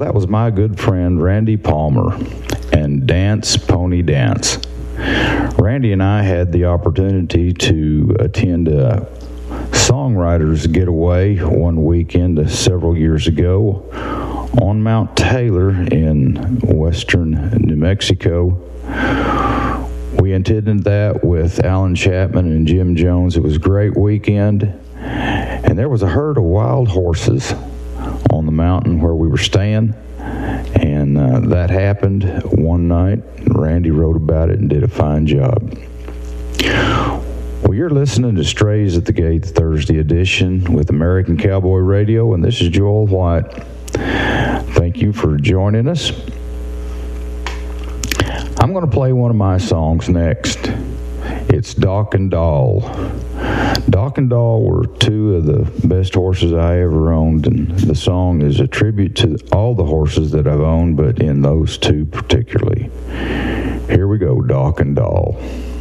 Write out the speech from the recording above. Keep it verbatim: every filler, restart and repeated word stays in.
that was my good friend Randy Palmer and Dance Pony Dance. Randy and I had the opportunity to attend a songwriters getaway one weekend several years ago on Mount Taylor in western New Mexico. We attended that with Alan Chapman and Jim Jones. It was a great weekend, and there was a herd of wild horses on the mountain where we were staying, and uh, that happened one night. Randy wrote about it and did a fine job. Well, you're listening to Strays at the Gate Thursday edition with American Cowboy Radio, and this is Joel White. Thank you for joining us. I'm going to play one of my songs next. It's Doc and Doll. Doc and Doll were two of the best horses I ever owned, and the song is a tribute to all the horses that I've owned, but in those two particularly. Here we go, Doc and Doll.